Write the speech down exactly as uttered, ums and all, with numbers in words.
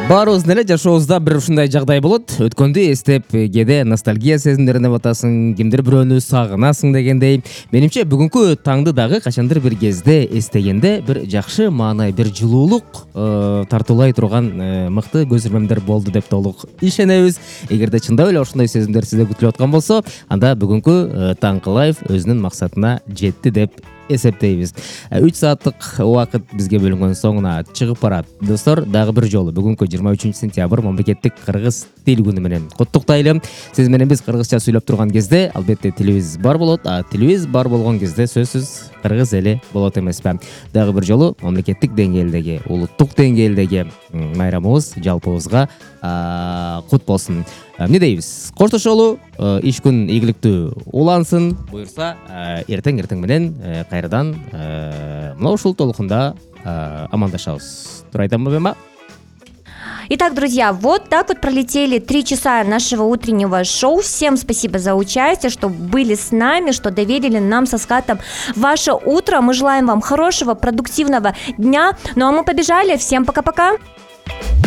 Баарыбыздын эле жашообузда бир ушундай жагдай болот. Өткөндү эстеп, кээде ностальгия сезимдерине батасың, кимдир бирөөнү сагынасың дегендей. Менимче бүгүнкү таңды дагы качандыр бир кезде эстегенде бир жакшы маанай, бир жылуулук тартуулай турган мыкты көз ирмемдер болду деп толук ишенебиз. Эгерде чындап эле ошондой сезимдер сизде күтүлүп аткан болсо, анда бүгүнкү таңкы лайф өзүнүн максатына жетти деп эсептейбиз. үч сааттык убакыт бизге бөлүнгөн соңуна чыгып барат. Достор, дагы бир жолу бүгүнкү жыйырма үчүнчү сентябрь мамлекеттик кыргыз тил күнү менен куттуктайлы. Сиз менен биз кыргызча сүйлөп турган кезде албетте тилибиз бар болот, а тилибиз бар болгон кезде сөзсүз кыргыз эли болот эмеспи? Дагы бир жолу мамлекеттик деңгээлдеги, улуттук деңгээлдеги майрамыбыз жалпыбызга кут болсун. Эмне дейбиз? Коштошолу, иш күн ийгиликтүү улансын. Буюрса, эртең эртең менен кайрадан мына ушул толкунда амандашабыз. Тура айтамбы бема? Итак, друзья, вот так вот пролетели три часа нашего утреннего шоу. Всем спасибо за участие, что были с нами, что доверили нам со Скатом ваше утро. Мы желаем вам хорошего, продуктивного дня. Ну а мы побежали. Всем пока-пока.